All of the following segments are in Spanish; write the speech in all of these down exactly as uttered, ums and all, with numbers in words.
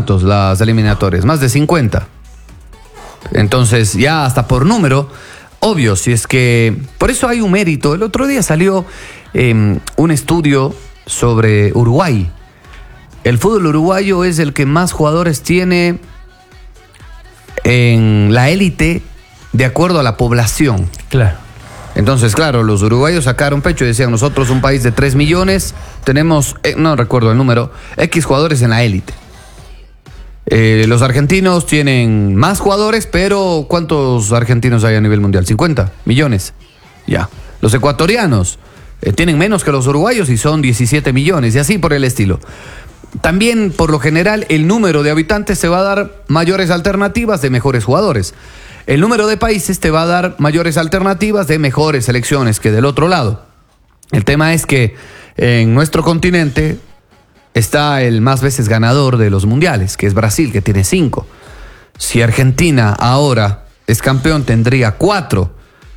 ¿cuántos las eliminatorias? Más de cincuenta. Entonces, ya hasta por número, obvio, si es que... Por eso hay un mérito. El otro día salió eh, un estudio sobre Uruguay. El fútbol uruguayo es el que más jugadores tiene en la élite de acuerdo a la población. Claro. Entonces, claro, los uruguayos sacaron pecho y decían, nosotros un país de tres millones, tenemos, eh, no recuerdo el número, X jugadores en la élite. Eh, los argentinos tienen más jugadores, pero ¿cuántos argentinos hay a nivel mundial? cincuenta millones. Ya. Los ecuatorianos eh, tienen menos que los uruguayos y son diecisiete millones, y así por el estilo. También, por lo general, el número de habitantes te va a dar mayores alternativas de mejores jugadores. El número de países te va a dar mayores alternativas de mejores selecciones que del otro lado. El tema es que en nuestro continente está el más veces ganador de los mundiales, que es Brasil, que tiene cinco. Si Argentina ahora es campeón, tendría cuatro.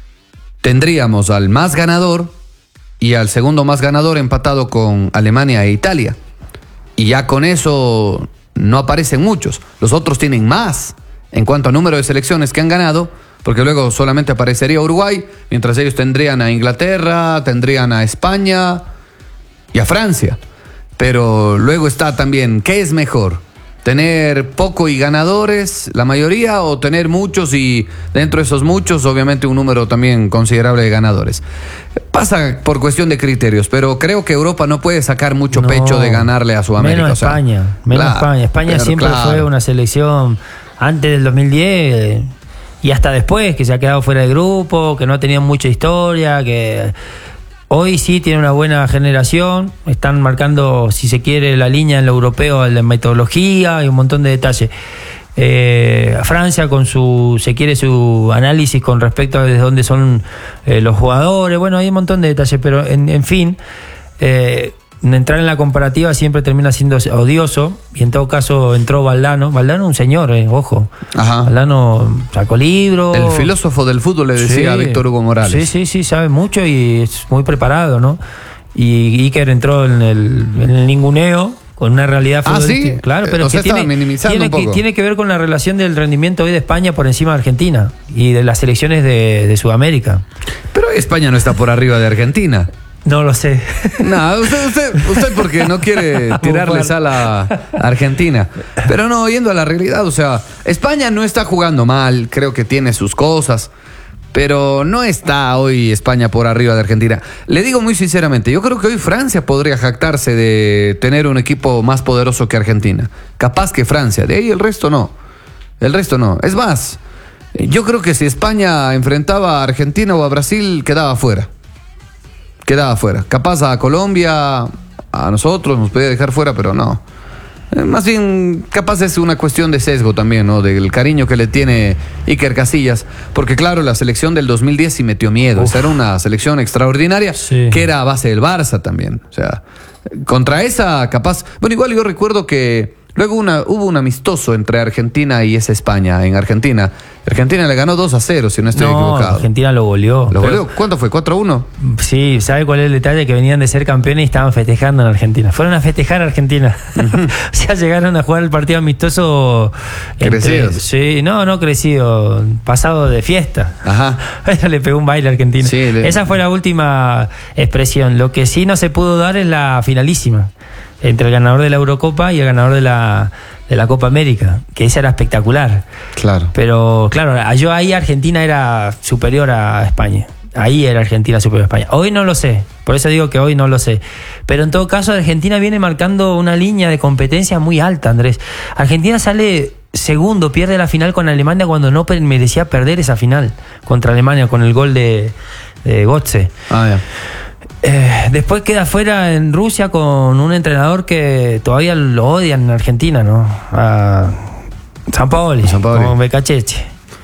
Tendríamos al más ganador y al segundo más ganador empatado con Alemania e Italia. Y ya con eso no aparecen muchos. Los otros tienen más en cuanto a número de selecciones que han ganado, porque luego solamente aparecería Uruguay, mientras ellos tendrían a Inglaterra, tendrían a España y a Francia. Pero luego está también, ¿qué es mejor? ¿Tener poco y ganadores, la mayoría, o tener muchos y dentro de esos muchos, obviamente, un número también considerable de ganadores? Pasa por cuestión de criterios, pero creo que Europa no puede sacar mucho no, pecho de ganarle a Sudamérica. Menos o sea, España, menos claro, España. España siempre claro. fue una selección antes del dos mil diez y hasta después, que se ha quedado fuera del grupo, que no ha tenido mucha historia, que... Hoy sí tiene una buena generación, están marcando, si se quiere, la línea en lo europeo, en la metodología y un montón de detalles. Eh, Francia con su, se quiere, su análisis con respecto a desde dónde son eh, los jugadores, bueno, hay un montón de detalles, pero en, en fin, eh, entrar en la comparativa siempre termina siendo odioso, y en todo caso entró Valdano. Valdano un señor, eh, ojo. Ajá. Valdano sacó libros. El filósofo del fútbol, le decía, sí, a Víctor Hugo Morales. Sí, sí, sí, sabe mucho y es muy preparado, ¿no? Y Iker entró en el, en el ninguneo con una realidad futbolística. ¿Ah, sí? Claro, pero o sea, que tiene, minimizando tiene, un poco. Que, tiene que ver con la relación del rendimiento hoy de España por encima de Argentina y de las selecciones de, de Sudamérica. Pero España no está por arriba de Argentina. No lo sé. No, usted, usted, usted porque no quiere tirarle sal a Argentina. Pero no, yendo a la realidad, o sea, España no está jugando mal, creo que tiene sus cosas, pero no está hoy España por arriba de Argentina. Le digo muy sinceramente, yo creo que hoy Francia podría jactarse de tener un equipo más poderoso que Argentina. Capaz que Francia, de ahí el resto no. El resto no. Es más, yo creo que si España enfrentaba a Argentina o a Brasil, quedaba fuera. Quedaba fuera. Capaz a Colombia, a nosotros nos podía dejar fuera, pero no. Eh, más bien, capaz es una cuestión de sesgo también, ¿no? Del cariño que le tiene Iker Casillas. Porque claro, la selección del dos mil diez sí metió miedo. Uf. Esa era una selección extraordinaria, sí, que era a base del Barça también. O sea, contra esa capaz... Bueno, igual yo recuerdo que luego una, hubo un amistoso entre Argentina y esa España en Argentina. Argentina le ganó dos a cero, si no estoy no, equivocado. Argentina lo goleó. ¿Lo goleó? ¿Cuánto fue? ¿cuatro a uno? Sí, ¿sabe cuál es el detalle? Que venían de ser campeones y estaban festejando en Argentina. Fueron a festejar a Argentina. Uh-huh. O sea, llegaron a jugar el partido amistoso. Crecidos. Entre, sí, no, no crecido, pasado de fiesta. Ajá. Le pegó un baile a Argentina. Sí, le... Esa fue la última expresión. Lo que sí no se pudo dar es la finalísima entre el ganador de la Eurocopa y el ganador de la, de la Copa América, que esa era espectacular. Claro. Pero claro, yo ahí Argentina era superior a España. Ahí era Argentina superior a España. Hoy no lo sé, por eso digo que hoy no lo sé. Pero en todo caso, Argentina viene marcando una línea de competencia muy alta, Andrés. Argentina sale segundo, pierde la final con Alemania cuando no merecía perder esa final contra Alemania con el gol de, de Götze. Ah, ya. Eh, después queda fuera en Rusia con un entrenador que todavía lo odian en Argentina, ¿no? A Sampaoli, como Becachese.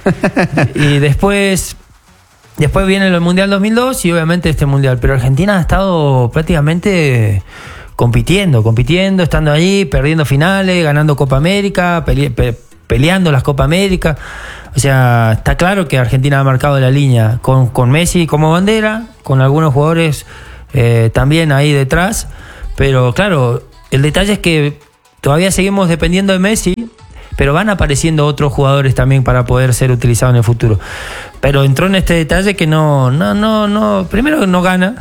Y después después viene el Mundial dos mil dos y obviamente este Mundial. Pero Argentina ha estado prácticamente compitiendo, compitiendo, estando ahí, perdiendo finales, ganando Copa América, pele, pe, peleando las Copa América. O sea, está claro que Argentina ha marcado la línea con, con Messi como bandera, con algunos jugadores eh, también ahí detrás. Pero claro, el detalle es que todavía seguimos dependiendo de Messi, pero van apareciendo otros jugadores también para poder ser utilizados en el futuro. Pero entró en este detalle que no, no, no, no, primero no gana,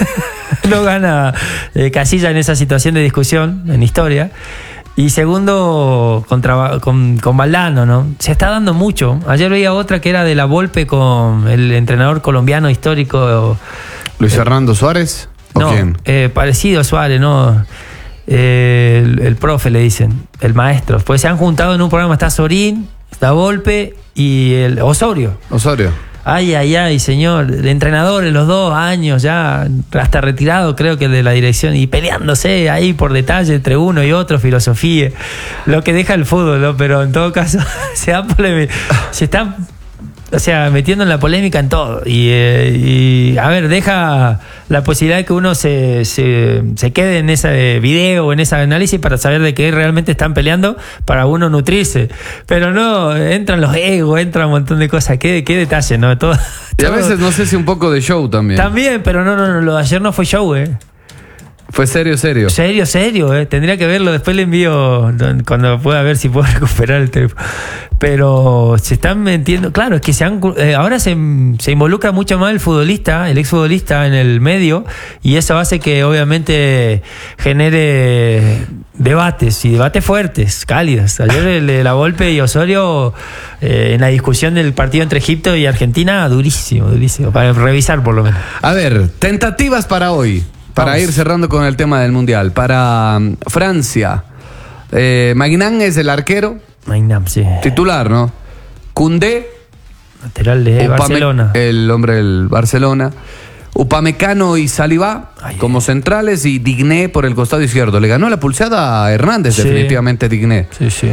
no gana eh, Casilla en esa situación de discusión, en historia. Y segundo, contra, con, con Valdano, ¿no? Se está dando mucho. Ayer veía otra que era de la Volpe con el entrenador colombiano histórico. ¿Luis Fernando Suárez? ¿O no, quién? Eh, parecido a Suárez, ¿no? Eh, el, el profe le dicen, el maestro. Pues se han juntado en un programa, está Sorín, está Volpe y el Osorio. Osorio. Ay, ay, ay, señor, de entrenadores los dos años ya, hasta retirado creo que de la dirección, y peleándose ahí por detalle entre uno y otro, filosofía, lo que deja el fútbol, ¿no? Pero en todo caso se, ha polemi- se está, o sea, metiendo en la polémica en todo, y, eh, y a ver, deja la posibilidad de que uno se, se, se quede en ese video o en ese análisis para saber de qué realmente están peleando, para uno nutrirse, pero no, entran los egos, entra un montón de cosas, qué, qué detalle, ¿no? Todo, Y a todo. veces no sé si un poco de show también. También, pero no, no, no, lo de ayer no fue show, eh. Fue serio, serio. Serio, serio, eh. Tendría que verlo, después le envío cuando pueda ver si puedo recuperar el teléfono. Pero se están metiendo, claro, es que se han, eh, ahora se, se involucra mucho más el futbolista, el exfutbolista en el medio, y eso hace que obviamente genere debates, y debates fuertes, cálidos. Ayer el de la Volpe y Osorio eh, en la discusión del partido entre Egipto y Argentina, durísimo, durísimo, para revisar por lo menos. A ver, tentativas para hoy. Para Vamos. ir cerrando con el tema del Mundial. Para um, Francia, eh, Maignan es el arquero. Maignan, sí. Titular, ¿no? Koundé. Lateral de Upame- Barcelona. El hombre del Barcelona. Upamecano y Saliba Ay, como eh. centrales, y Digné por el costado izquierdo. Le ganó la pulsada a Hernández, sí. definitivamente Digné. Sí, sí.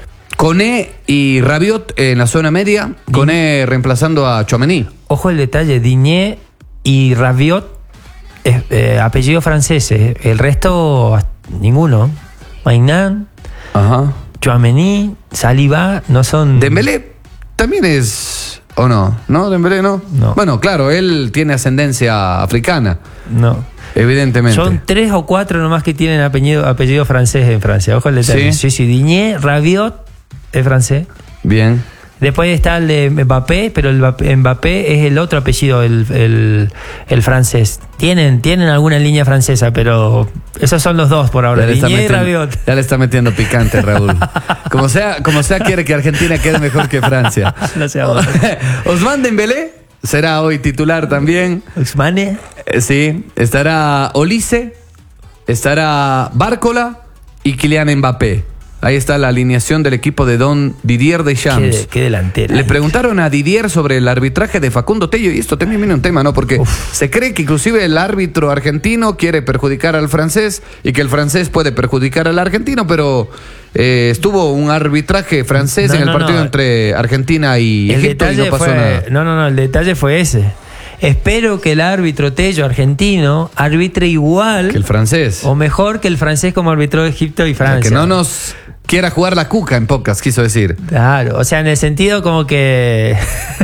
Koné y Rabiot en la zona media. Din- Koné reemplazando a Tchouaméni. Ojo el detalle, Digné y Rabiot. Eh, eh, apellido francés, eh. El resto ninguno. Maignan, Ajá. Tchouaméni, Saliba no son. Dembélé también es, ¿o no? ¿No? Dembélé no. No. Bueno, claro, él tiene ascendencia africana. No. Evidentemente. Son tres o cuatro nomás que tienen apellido, apellido francés en Francia. Ojo el detalle. Sí, sí, sí. Digné, Rabiot es francés. Bien. Después está el de Mbappé, pero el Mbappé es el otro apellido, el, el, el francés. Tienen, tienen alguna línea francesa, pero esos son los dos por ahora. Digné y Rabiot. Ya le está metiendo picante, Raúl. Como sea, como sea, quiere que Argentina quede mejor que Francia. No sé. Ousmane Dembélé será hoy titular también. Ousmane. Eh, sí, estará Olise, estará Bárcola y Kylian Mbappé. Ahí está la alineación del equipo de Don Didier Deschamps. Qué, qué delantera. Le preguntaron a Didier sobre el arbitraje de Facundo Tello, y esto también viene un tema, ¿no? Porque Uf. se cree que inclusive el árbitro argentino quiere perjudicar al francés y que el francés puede perjudicar al argentino, pero eh, estuvo un arbitraje francés no, en el no, partido no. entre Argentina y el Egipto y no pasó fue, nada. No, no, no, el detalle fue ese. Espero que el árbitro Tello argentino arbitre igual que el francés, o mejor que el francés como arbitró Egipto y Francia. O sea, que no nos quiera jugar la cuca en pocas, quiso decir. Claro, o sea, en el sentido como que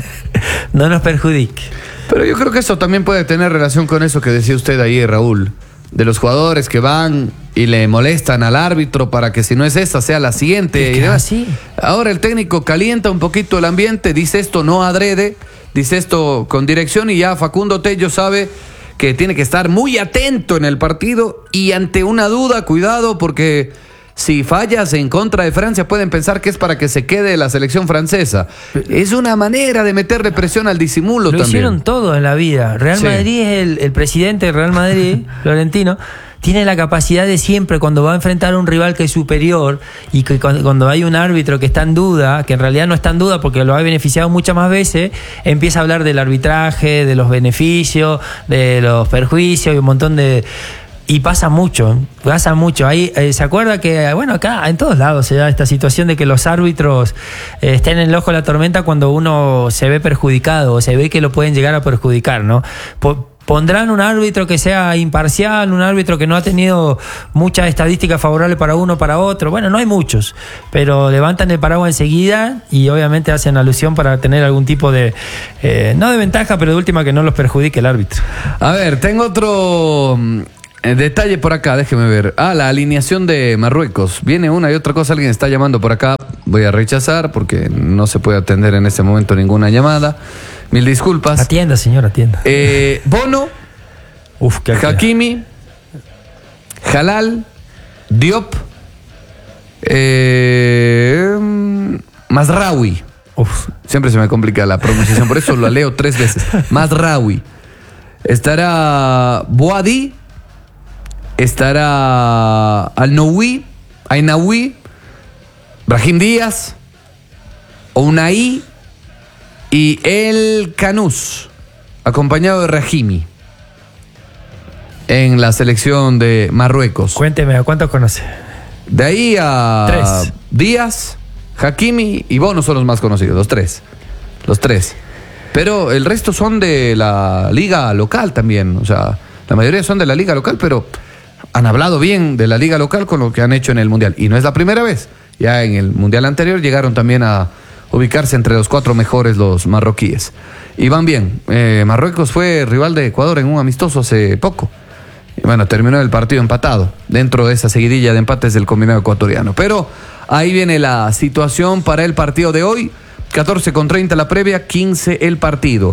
no nos perjudique. Pero yo creo que eso también puede tener relación con eso que decía usted ahí, Raúl, de los jugadores que van y le molestan al árbitro para que si no es esta sea la siguiente. Es que así. Ahora el técnico calienta un poquito el ambiente, dice esto no adrede, dice esto con dirección, y ya Facundo Tello sabe que tiene que estar muy atento en el partido, y ante una duda, cuidado, porque si fallas en contra de Francia pueden pensar que es para que se quede la selección francesa. Es una manera de meterle presión al disimulo Lo también. Lo hicieron todo en la vida. Real sí. Madrid es el, el presidente de Real Madrid, Florentino. Tiene la capacidad de siempre, cuando va a enfrentar a un rival que es superior, y que cuando hay un árbitro que está en duda, que en realidad no está en duda porque lo ha beneficiado muchas más veces, empieza a hablar del arbitraje, de los beneficios, de los perjuicios y un montón de... Y pasa mucho, pasa mucho. Ahí eh, se acuerda que, bueno, acá en todos lados se da esta situación de que los árbitros eh, estén en el ojo de la tormenta cuando uno se ve perjudicado o se ve que lo pueden llegar a perjudicar, ¿no? Por, Pondrán un árbitro que sea imparcial, un árbitro que no ha tenido muchas estadísticas favorables para uno o para otro. Bueno, no hay muchos, pero levantan el paraguas enseguida y obviamente hacen alusión para tener algún tipo de, eh, no de ventaja, pero de última que no los perjudique el árbitro. A ver, tengo otro Eh, detalle por acá, déjeme ver. Ah, la alineación de Marruecos. Viene una y otra cosa, alguien está llamando por acá. Voy a rechazar porque no se puede atender en este momento ninguna llamada. Mil disculpas. Atienda, señor, atienda. Eh, Bono, Uf, qué Hakimi, Halal, Diop, eh, Mazraoui. Uf. Siempre se me complica la pronunciación, por eso lo leo tres veces. Mazraoui. Estará Boadi, estará Al-Noui, Ainaoui, Brahim Díaz, Ounahi y El Canús, acompañado de Rahimi, en la selección de Marruecos. Cuénteme, ¿a cuántos conoce? De ahí a Tres. Díaz, Hakimi y Bono son los más conocidos, los tres. Los tres. Pero el resto son de la liga local también. O sea, la mayoría son de la liga local, pero han hablado bien de la liga local con lo que han hecho en el Mundial. Y no es la primera vez. Ya en el Mundial anterior llegaron también a ubicarse entre los cuatro mejores los marroquíes. Y van bien. Eh, Marruecos fue rival de Ecuador en un amistoso hace poco. Y bueno, terminó el partido empatado dentro de esa seguidilla de empates del combinado ecuatoriano. Pero ahí viene la situación para el partido de hoy. catorce con treinta la previa, quince el partido.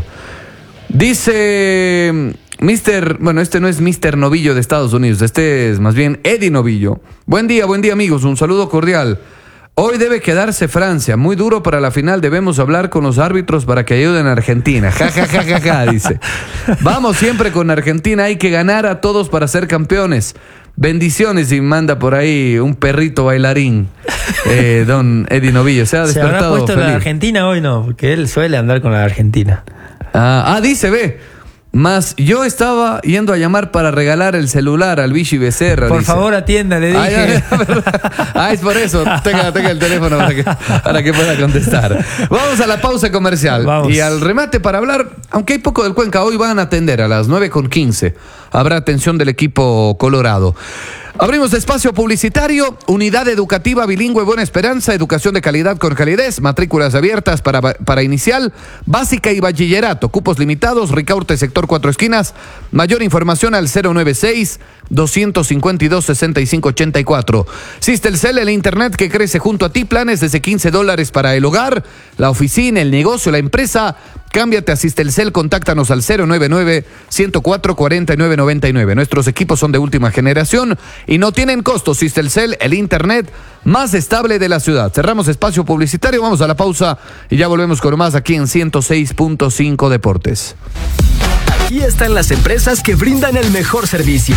Dice mister, bueno, este no es mister Novillo de Estados Unidos, este es más bien Eddie Novillo. Buen día, buen día amigos, un saludo cordial. Hoy debe quedarse Francia, muy duro para la final, debemos hablar con los árbitros para que ayuden a Argentina. Ja, ja, ja, ja, ja, dice. Vamos siempre con Argentina, hay que ganar a todos para ser campeones. Bendiciones, y manda por ahí un perrito bailarín, eh, don Eddie Novillo. Se ha ¿Se despertado habrá puesto feliz. la de Argentina hoy? No, porque él suele andar con la de Argentina. Ah, ah, dice, ve. Más yo estaba yendo a llamar para regalar el celular al Vichy Becerra. Por dice. favor, atienda, le Ah, dije. ya, ya, ah, es por eso. Tenga, tenga el teléfono para que, para que pueda contestar. Vamos a la pausa comercial. Vamos. Y al remate para hablar, aunque hay poco del Cuenca, hoy van a atender a las nueve con quince. Habrá atención del equipo colorado. Abrimos espacio publicitario, Unidad Educativa Bilingüe Buena Esperanza, educación de calidad con calidez, matrículas abiertas para, para inicial, básica y bachillerato, cupos limitados, Ricaurte, sector Cuatro Esquinas. Mayor información al cero nueve seis, dos cinco dos, seis cinco ocho cuatro. Sistelcel, el internet que crece junto a ti, planes desde quince dólares para el hogar, la oficina, el negocio, la empresa. Cámbiate a Sistelcel, contáctanos al cero nueve nueve, ciento cuatro, cuarenta y nueve noventa y nueve. Nuestros equipos son de última generación y no tienen costos. Sistelcel, el internet más estable de la ciudad. Cerramos espacio publicitario, vamos a la pausa y ya volvemos con más aquí en ciento seis punto cinco Deportes. Aquí están las empresas que brindan el mejor servicio.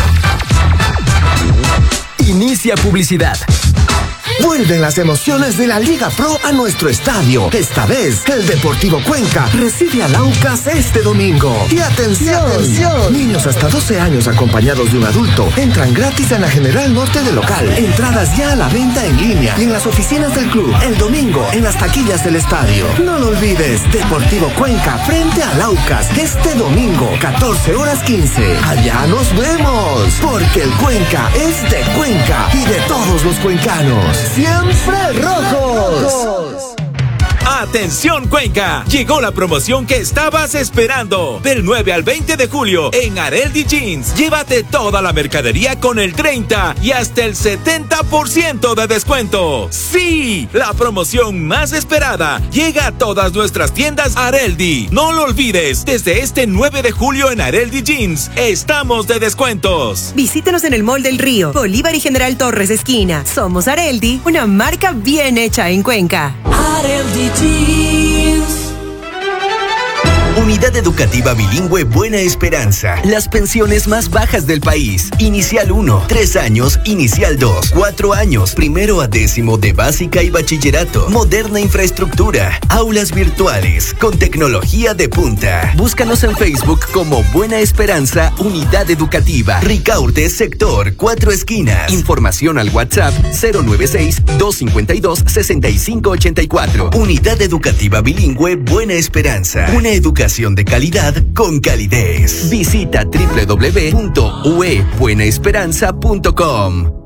Inicia publicidad. Vuelven las emociones de la Liga Pro a nuestro estadio. Esta vez, el Deportivo Cuenca recibe al Aucas este domingo. Y atención, atención, niños hasta doce años acompañados de un adulto entran gratis en la General Norte del local. Entradas ya a la venta en línea y en las oficinas del club. El domingo, en las taquillas del estadio. No lo olvides, Deportivo Cuenca frente al Aucas este domingo, catorce horas quince. Allá nos vemos, porque el Cuenca es de Cuenca y de todos los cuencanos. ¡Siempre rojos! ¡Atención Cuenca! Llegó la promoción que estabas esperando. Del nueve al veinte de julio en Areldi Jeans. Llévate toda la mercadería con el treinta y hasta el setenta por ciento de descuento. ¡Sí! La promoción más esperada llega a todas nuestras tiendas Areldi. No lo olvides, desde este nueve de julio en Areldi Jeans estamos de descuentos. Visítenos en el Mall del Río, Bolívar y General Torres esquina. Somos Areldi, una marca bien hecha en Cuenca. Areldi Jeans. Unidad Educativa Bilingüe Buena Esperanza. Las pensiones más bajas del país. Inicial uno, tres años, inicial dos, cuatro años, primero a décimo de básica y bachillerato. Moderna infraestructura, aulas virtuales, con tecnología de punta. Búscanos en Facebook como Buena Esperanza Unidad Educativa. Ricaurte, sector Cuatro Esquinas. Información al WhatsApp cero nueve seis, dos cinco dos, seis cinco ocho cuatro. Unidad Educativa Bilingüe Buena Esperanza. Una educación de calidad con calidez. Visita doble u doble u doble u punto u e buena esperanza punto com.